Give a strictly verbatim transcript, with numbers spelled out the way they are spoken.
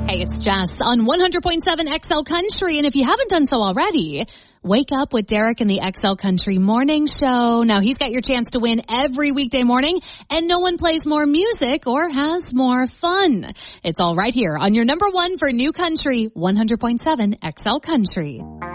Hey, it's Jess on one hundred point seven X L Country. And if you haven't done so already, wake up with Derek in the X L Country Morning Show. Now, he's got your chance to win every weekday morning, and no one plays more music or has more fun. It's all right here on your number one for New Country, one hundred point seven X L Country.